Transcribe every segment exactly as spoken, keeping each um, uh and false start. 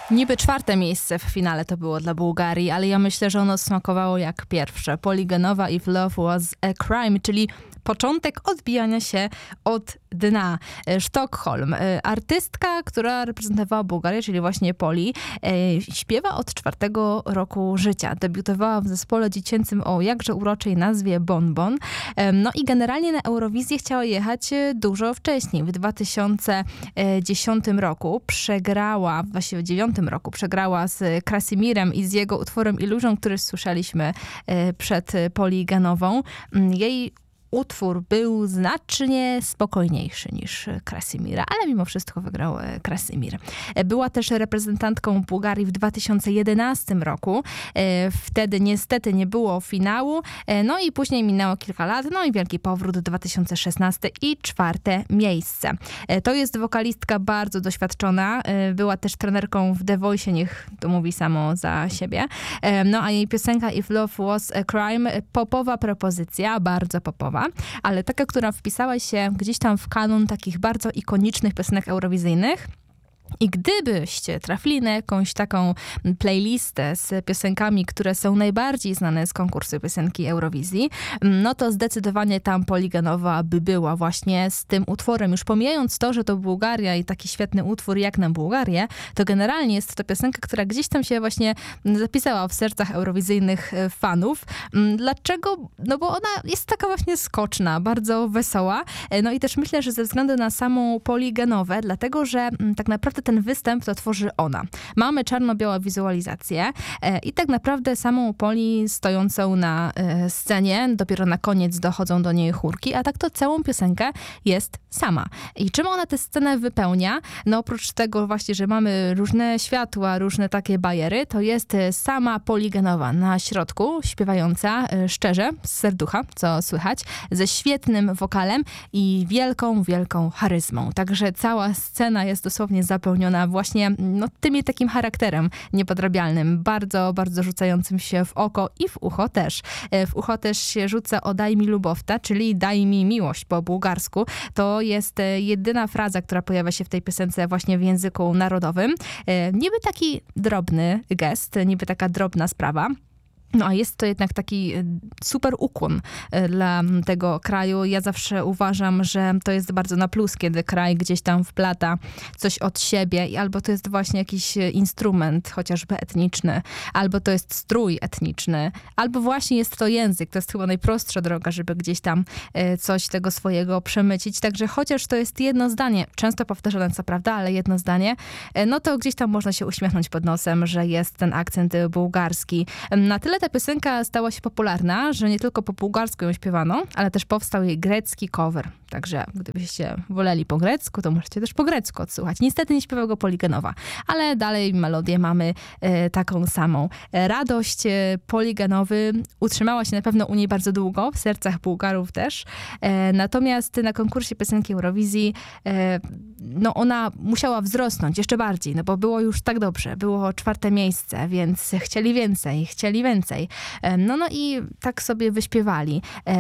Niby czwarte miejsce w finale to było dla Bułgarii, ale ja myślę, że ono smakowało jak pierwsze. Poliganowa If Love Was a Crime, czyli początek odbijania się od dna. Sztokholm. Artystka, która reprezentowała Bułgarię, czyli właśnie Poli, śpiewa od czwartego roku życia. Debiutowała w zespole dziecięcym o jakże uroczej nazwie Bon Bon. No i generalnie na Eurowizję chciała jechać dużo wcześniej. W dwa tysiące dziesiątym roku przegrała, właściwie w dziewiątym roku przegrała z Krasimirem i z jego utworem Illusion, który słyszeliśmy przed Poliganową. Jej utwór był znacznie spokojniejszy niż Krasimira, ale mimo wszystko wygrał Krasimir. Była też reprezentantką Bułgarii w dwa tysiące jedenastym roku. Wtedy niestety nie było finału. No i później minęło kilka lat. No i wielki powrót dwa tysiące szesnasty i czwarte miejsce. To jest wokalistka bardzo doświadczona. Była też trenerką w The Voice, niech to mówi samo za siebie. No a jej piosenka If Love Was a Crime, popowa propozycja, bardzo popowa, ale taka, która wpisała się gdzieś tam w kanon takich bardzo ikonicznych piosenek eurowizyjnych. I gdybyście trafili na jakąś taką playlistę z piosenkami, które są najbardziej znane z konkursu piosenki Eurowizji, no to zdecydowanie tam Poliganowa by była właśnie z tym utworem. Już pomijając to, że to Bułgaria i taki świetny utwór jak na Bułgarię, to generalnie jest to piosenka, która gdzieś tam się właśnie zapisała w sercach eurowizyjnych fanów. Dlaczego? No bo ona jest taka właśnie skoczna, bardzo wesoła. No i też myślę, że ze względu na samą Poliganowę, dlatego, że tak naprawdę ten występ to tworzy ona. Mamy czarno-białą wizualizację e, i tak naprawdę samą Poli stojącą na e, scenie, dopiero na koniec dochodzą do niej chórki, a tak to całą piosenkę jest sama. I czym ona tę scenę wypełnia? No oprócz tego właśnie, że mamy różne światła, różne takie bajery, to jest sama Poliganowa na środku, śpiewająca e, szczerze, z serducha, co słychać, ze świetnym wokalem i wielką, wielką charyzmą. Także cała scena jest dosłownie zapełniona właśnie no, tym jej takim charakterem niepodrabialnym, bardzo, bardzo rzucającym się w oko i w ucho też. W ucho też się rzuca o daj mi lubowta, czyli daj mi miłość po bułgarsku. To jest jedyna fraza, która pojawia się w tej piosence właśnie w języku narodowym. Niby taki drobny gest, niby taka drobna sprawa. No a jest to jednak taki super ukłon dla tego kraju. Ja zawsze uważam, że to jest bardzo na plus, kiedy kraj gdzieś tam wplata coś od siebie i albo to jest właśnie jakiś instrument, chociażby etniczny, albo to jest strój etniczny, albo właśnie jest to język. To jest chyba najprostsza droga, żeby gdzieś tam coś tego swojego przemycić. Także chociaż to jest jedno zdanie, często powtarzane co prawda, ale jedno zdanie, no to gdzieś tam można się uśmiechnąć pod nosem, że jest ten akcent bułgarski. Na tyle ta piosenka stała się popularna, że nie tylko po bułgarsku ją śpiewano, ale też powstał jej grecki cover. Także gdybyście woleli po grecku, to możecie też po grecku odsłuchać. Niestety nie śpiewa go Poliganowa, ale dalej melodię mamy e, taką samą. Radość e, Poliganowy utrzymała się na pewno u niej bardzo długo, w sercach Bułgarów też. E, natomiast na konkursie piosenki Eurowizji e, no ona musiała wzrosnąć jeszcze bardziej, no bo było już tak dobrze. Było czwarte miejsce, więc chcieli więcej, chcieli więcej. No, no i tak sobie wyśpiewali.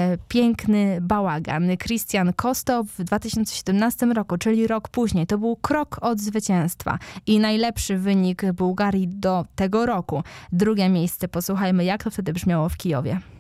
Piękny bałagan. Christian Kostow w dwa tysiące siedemnastym roku, czyli rok później. To był krok od zwycięstwa i najlepszy wynik Bułgarii do tego roku. Drugie miejsce. Posłuchajmy, jak to wtedy brzmiało w Kijowie.